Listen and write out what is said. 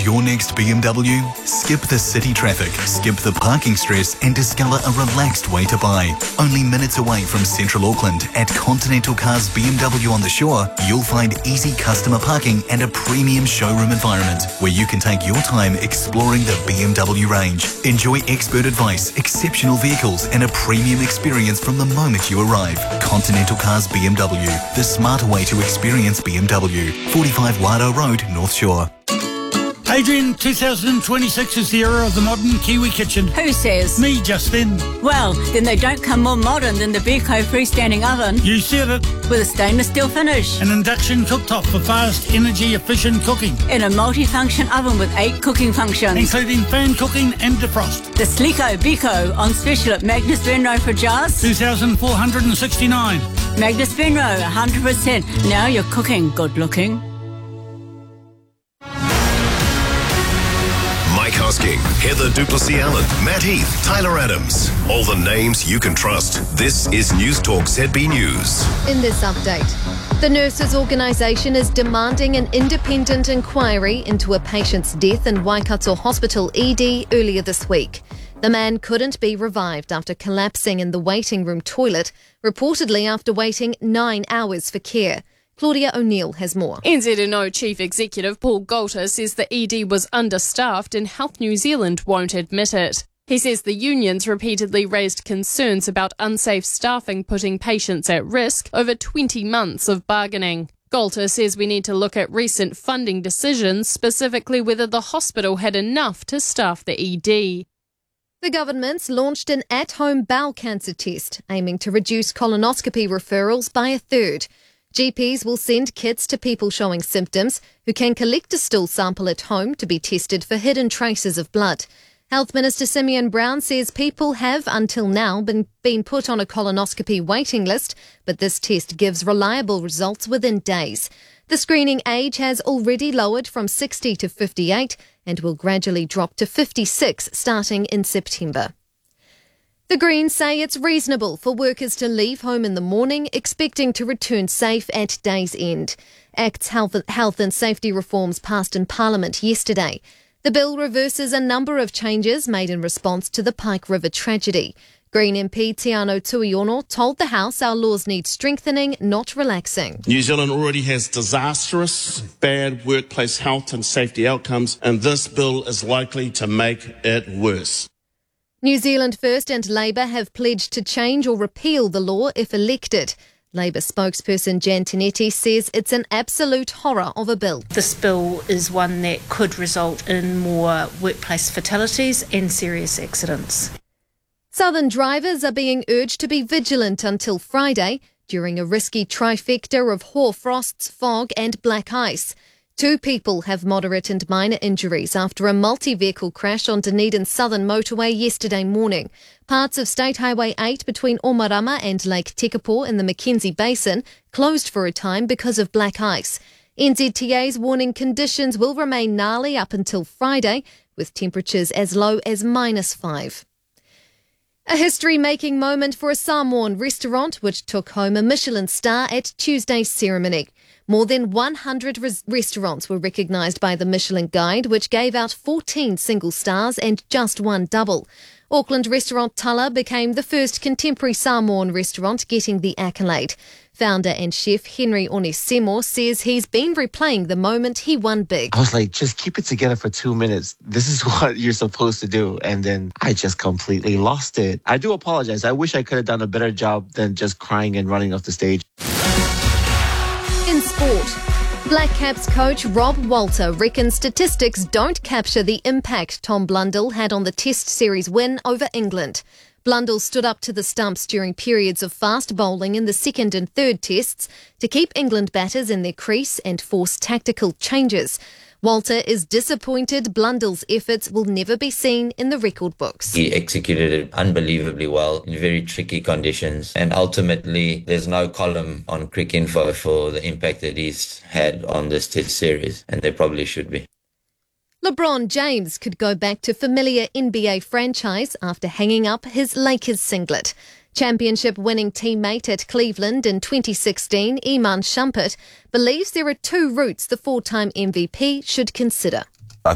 Your next BMW? Skip the city traffic, skip the parking stress and discover a relaxed way to buy. Only minutes away from Central Auckland at Continental Cars BMW on the Shore, you'll find easy customer parking and a premium showroom environment where you can take your time exploring the BMW range. Enjoy expert advice, exceptional vehicles and a premium experience from the moment you arrive. Continental Cars BMW, the smarter way to experience BMW. 45 Wairoa Road, North Shore. Adrian, 2026 is the era of the modern Kiwi kitchen. Who says? Me, Justin. Well, then they don't come more modern than the Beko freestanding oven. You said it. With a stainless steel finish. An induction cooktop for fast, energy-efficient cooking. In a multi-function oven with 8 cooking functions. Including fan cooking and defrost. The Sleeko Beko on special at Magnus Venro for jars. 2,469. Magnus Venro, 100%. Now you're cooking good looking. Mike Hosking, Heather Duplessis-Allen, Matt Heath, Tyler Adams. All the names you can trust. This is News Talk ZB News. In this update, the Nurses Organisation is demanding an independent inquiry into a patient's death in Waikato Hospital ED earlier this week. The man couldn't be revived after collapsing in the waiting room toilet, reportedly after waiting 9 hours for care. Claudia O'Neill has more. NZNO Chief Executive Paul Galter says the ED was understaffed and Health New Zealand won't admit it. He says the unions repeatedly raised concerns about unsafe staffing putting patients at risk over 20 months of bargaining. Galter says we need to look at recent funding decisions, specifically whether the hospital had enough to staff the ED. The government's launched an at-home bowel cancer test, aiming to reduce colonoscopy referrals by a third. GPs will send kits to people showing symptoms who can collect a stool sample at home to be tested for hidden traces of blood. Health Minister Simeon Brown says people have until now been put on a colonoscopy waiting list, but this test gives reliable results within days. The screening age has already lowered from 60 to 58 and will gradually drop to 56 starting in September. The Greens say it's reasonable for workers to leave home in the morning expecting to return safe at day's end. Act's health and safety reforms passed in Parliament yesterday. The bill reverses a number of changes made in response to the Pike River tragedy. Green MP Tiano Tuiono told the House our laws need strengthening, not relaxing. New Zealand already has disastrous, bad workplace health and safety outcomes, and this bill is likely to make it worse. New Zealand First and Labour have pledged to change or repeal the law if elected. Labour spokesperson Jan Tinetti says it's an absolute horror of a bill. This bill is one that could result in more workplace fatalities and serious accidents. Southern drivers are being urged to be vigilant until Friday during a risky trifecta of hoarfrosts, fog and black ice. 2 people have moderate and minor injuries after a multi-vehicle crash on Dunedin's southern motorway yesterday morning. Parts of State Highway 8 between Omarama and Lake Tekapo in the Mackenzie Basin closed for a time because of black ice. NZTA's warning conditions will remain gnarly up until Friday, with temperatures as low as -5. A history-making moment for a Samoan restaurant which took home a Michelin star at Tuesday's ceremony. More than 100 restaurants were recognised by the Michelin Guide, which gave out 14 single stars and just 1 double. Auckland restaurant Tala became the first contemporary Samoan restaurant getting the accolade. Founder and chef Henry Onesimo says he's been replaying the moment he won big. I was like, just keep it together for 2 minutes. This is what you're supposed to do. And then I just completely lost it. I do apologize. I wish I could have done a better job than just crying and running off the stage. In sport, Black Caps coach Rob Walter reckons statistics don't capture the impact Tom Blundell had on the Test Series win over England. Blundell stood up to the stumps during periods of fast bowling in the second and third tests to keep England batters in their crease and force tactical changes. Walter is disappointed Blundell's efforts will never be seen in the record books. He executed it unbelievably well in very tricky conditions, and ultimately there's no column on Cricinfo for the impact that he's had on this Test series, and there probably should be. LeBron James could go back to familiar NBA franchise after hanging up his Lakers singlet. Championship-winning teammate at Cleveland in 2016, Iman Shumpert, believes there are 2 routes the 4-time MVP should consider.